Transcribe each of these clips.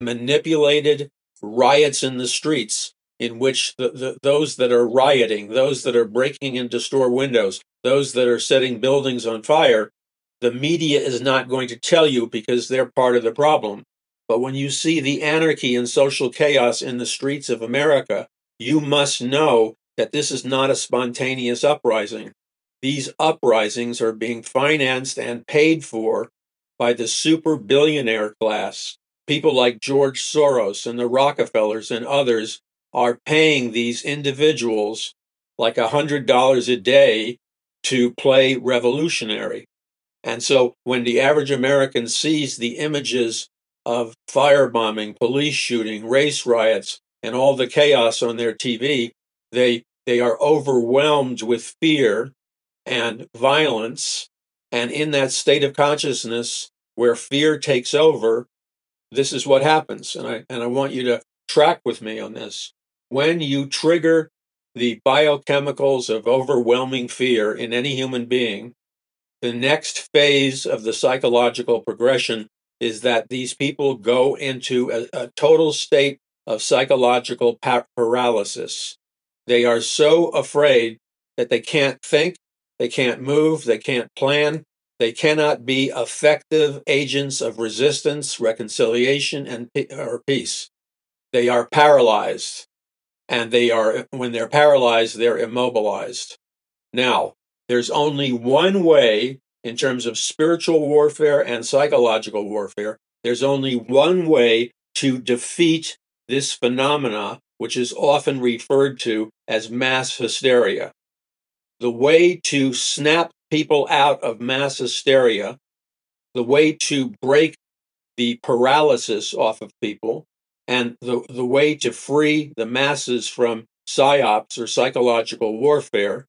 manipulated riots in the streets in which those that are rioting, those that are breaking into store windows, those that are setting buildings on fire, the media is not going to tell you because they're part of the problem. But when you see the anarchy and social chaos in the streets of America, you must know that this is not a spontaneous uprising. These uprisings are being financed and paid for by the super billionaire class. People like George Soros and the Rockefellers and others are paying these individuals like $100 a day to play revolutionary. And so when the average American sees the images of firebombing, police shooting, race riots, and all the chaos on their TV, they are overwhelmed with fear and violence. And in that state of consciousness where fear takes over, this is what happens. And I want you to track with me on this. When you trigger the biochemicals of overwhelming fear in any human being, the next phase of the psychological progression is that these people go into a total state of psychological paralysis. They are so afraid that they can't think, they can't move, they can't plan, they cannot be effective agents of resistance, reconciliation, or peace. They are paralyzed, and when they're paralyzed, they're immobilized. Now, there's only one way in terms of spiritual warfare and psychological warfare. There's only one way to defeat this phenomena, which is often referred to as mass hysteria. The way to snap people out of mass hysteria, the way to break the paralysis off of people, and the way to free the masses from psyops or psychological warfare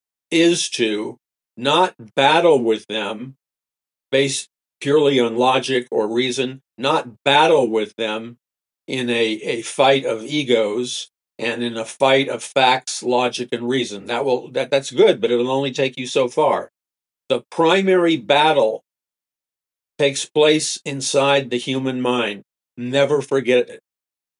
is to not battle with them based purely on logic or reason, not battle with them in a fight of egos and in a fight of facts, logic, and reason. That's good, but it'll only take you so far. The primary battle takes place inside the human mind. Never forget it.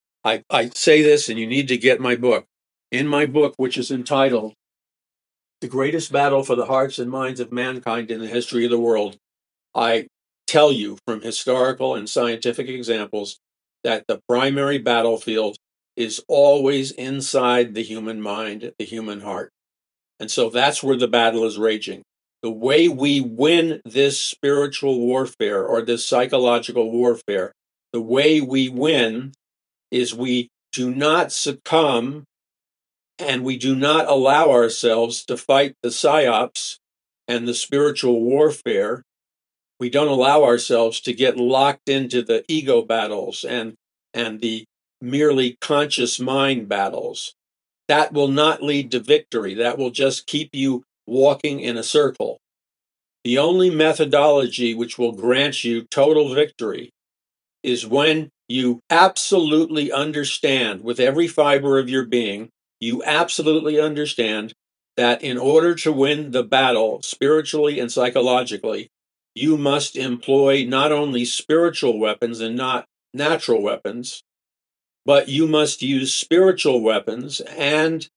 I say this, and you need to get my book. In my book, which is entitled The Greatest Battle for the Hearts and Minds of Mankind in the History of the World, I tell you from historical and scientific examples that the primary battlefield is always inside the human mind, the human heart. And so that's where the battle is raging. The way we win this spiritual warfare or this psychological warfare, the way we win is we do not succumb and we do not allow ourselves to fight the psyops and the spiritual warfare. We don't allow ourselves to get locked into the ego battles and the merely conscious mind battles. That will not lead to victory. That will just keep you walking in a circle. The only methodology which will grant you total victory is when you absolutely understand with every fiber of your being, you absolutely understand that in order to win the battle spiritually and psychologically, you must employ not only spiritual weapons and not natural weapons, but you must use spiritual weapons and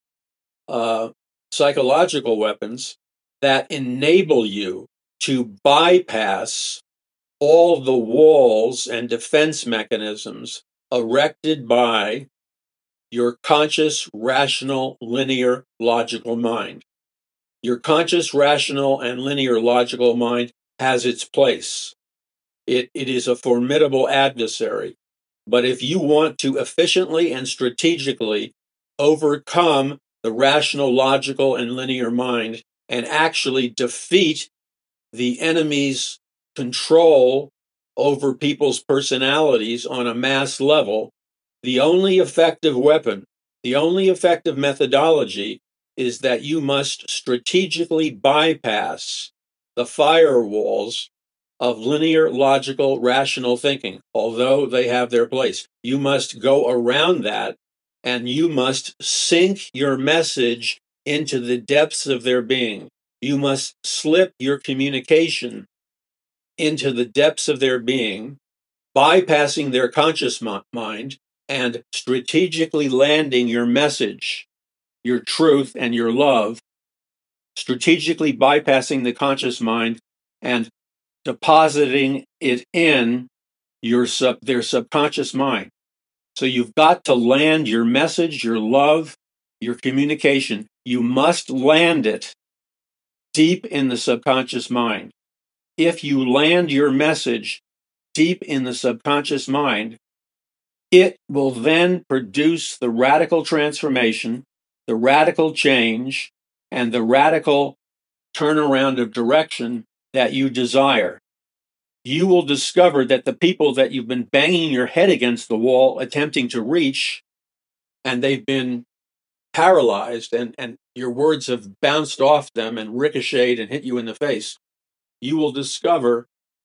psychological weapons that enable you to bypass all the walls and defense mechanisms erected by your conscious, rational, linear, logical mind. Your conscious, rational, and linear, logical mind has its place. It is a formidable adversary. But if you want to efficiently and strategically overcome the rational, logical, and linear mind and actually defeat the enemy's control over people's personalities on a mass level, the only effective weapon, the only effective methodology is that you must strategically bypass the firewalls of linear, logical, rational thinking, although they have their place. You must go around that and you must sink your message into the depths of their being. You must slip your communication into the depths of their being bypassing their conscious mind and strategically landing your message, your truth, and your love, strategically bypassing the conscious mind and depositing it in their subconscious mind. So you've got to land your message, your love, your communication. You must land it deep in the subconscious mind. If you land your message deep in the subconscious mind, it will then produce the radical transformation, the radical change, and the radical turnaround of direction that you desire. You will discover that the people that you've been banging your head against the wall attempting to reach, and they've been paralyzed, and your words have bounced off them and ricocheted and hit you in the face, you will discover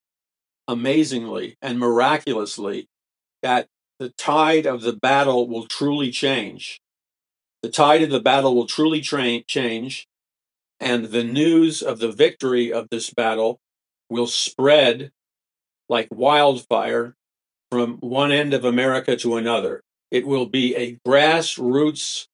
amazingly and miraculously that the tide of the battle will truly change. The tide of the battle will truly change, and the news of the victory of this battle will spread like wildfire from one end of America to another. It will be a grassroots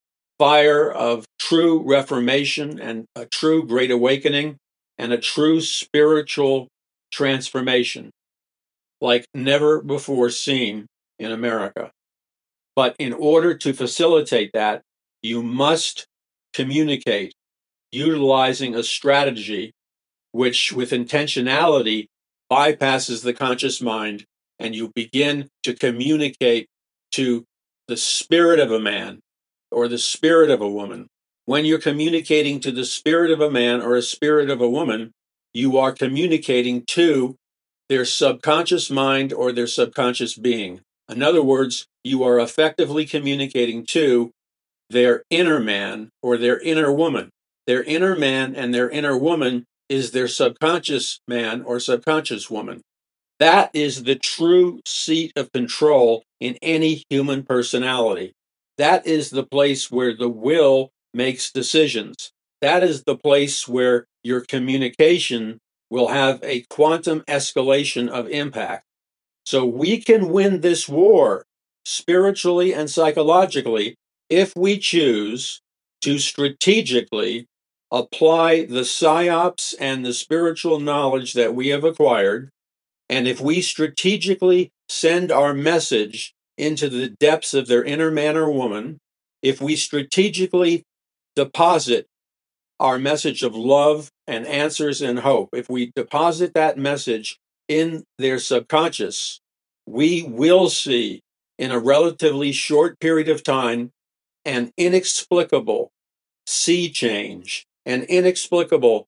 fire of true reformation and a true great awakening and a true spiritual transformation like never before seen in America. But in order to facilitate that, you must communicate utilizing a strategy which, with intentionality, bypasses the conscious mind, and you begin to communicate to the spirit of a man or the spirit of a woman. When you're communicating to the spirit of a man or a spirit of a woman, you are communicating to their subconscious mind or their subconscious being. In other words, you are effectively communicating to their inner man or their inner woman. Their inner man and their inner woman is their subconscious man or subconscious woman. That is the true seat of control in any human personality. That is the place where the will makes decisions. That is the place where your communication will have a quantum escalation of impact. So we can win this war spiritually and psychologically if we choose to strategically apply the psyops and the spiritual knowledge that we have acquired. And if we strategically send our message into the depths of their inner man or woman, if we strategically deposit our message of love and answers and hope, if we deposit that message in their subconscious, we will see in a relatively short period of time an inexplicable sea change, an inexplicable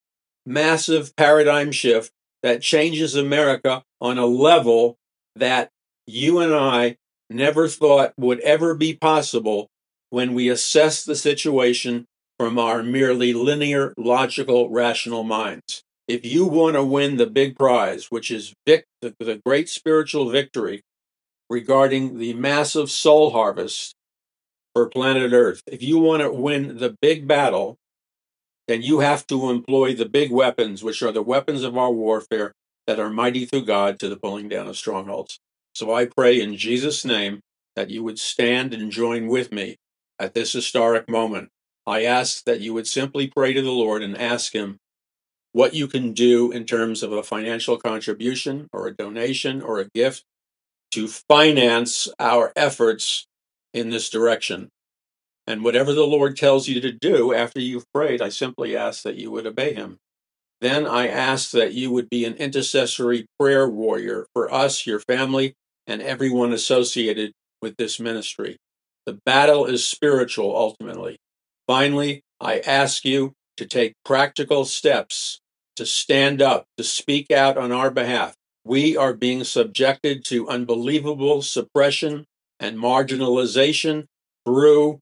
massive paradigm shift that changes America on a level that you and I never thought would ever be possible when we assess the situation from our merely linear, logical, rational minds. If you want to win the big prize, which is the great spiritual victory regarding the massive soul harvest for planet Earth, if you want to win the big battle, then you have to employ the big weapons, which are the weapons of our warfare that are mighty through God to the pulling down of strongholds. So I pray in Jesus' name that you would stand and join with me at this historic moment. I ask that you would simply pray to the Lord and ask Him what you can do in terms of a financial contribution or a donation or a gift to finance our efforts in this direction. And whatever the Lord tells you to do after you've prayed, I simply ask that you would obey Him. Then I ask that you would be an intercessory prayer warrior for us, your family, and everyone associated with this ministry. The battle is spiritual, ultimately. Finally, I ask you to take practical steps to stand up, to speak out on our behalf. We are being subjected to unbelievable suppression and marginalization through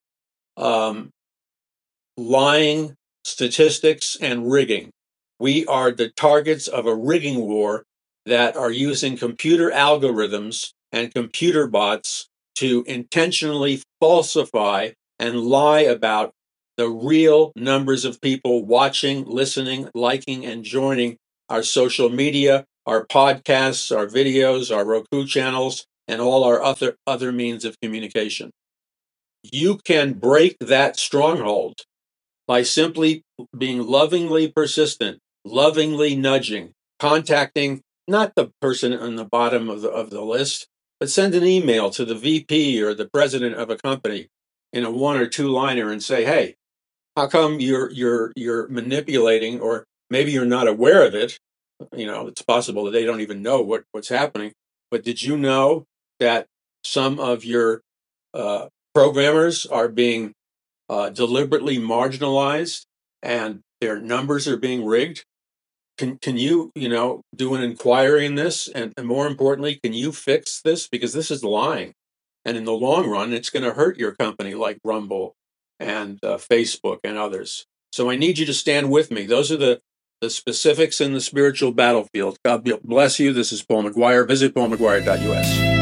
lying, statistics, and rigging. We are the targets of a rigging war that are using computer algorithms and computer bots to intentionally falsify and lie about the real numbers of people watching, listening, liking, and joining our social media, our podcasts, our videos, our Roku channels, and all our other means of communication. You can break that stronghold by simply being lovingly persistent, lovingly nudging, contacting not the person on the bottom of the list, but send an email to the VP or the president of a company in a 1 or 2 liner and say, "Hey, how come you're manipulating, or maybe you're not aware of it? It's possible that they don't even know what's happening. But did you know that some of your programmers are being deliberately marginalized, and their numbers are being rigged? Can you do an inquiry in this, and more importantly, can you fix this, because this is lying, and in the long run, it's going to hurt your company like Rumble and Facebook and others. So I need you to stand with me. Those are the specifics in the spiritual battlefield. God bless you. This is Paul McGuire. Visit paulmcguire.us.